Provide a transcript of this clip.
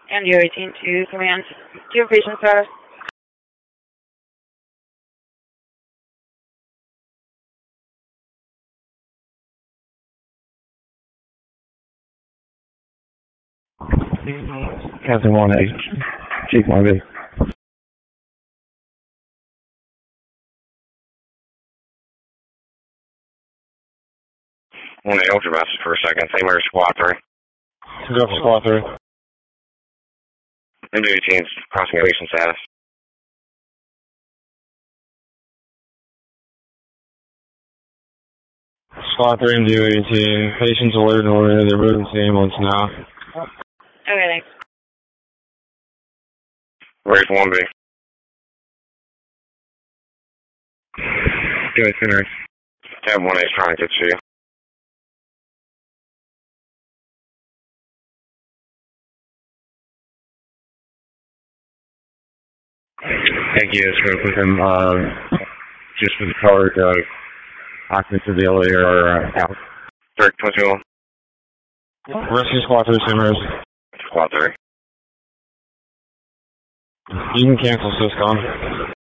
And you 18 to command. Do you have patient status? Captain 1A, Chief 1B. 1A Ultra Master for a second. St. Mary's Squad 3. Go for Squad 3. MD-18's crossing patient status. Squad 3 MD-18. Patients alerted and oriented. They're moving to the ambulance now. Okay, thanks. Where's 1B? Go ahead, St. Mary's. Tab 1A's trying to get to you. Thank you. It's going to put them just for the colored occupants of the elevator are out. 321. Rescue Squad 3, St. Mary's. Squad 3. You can cancel Syscom.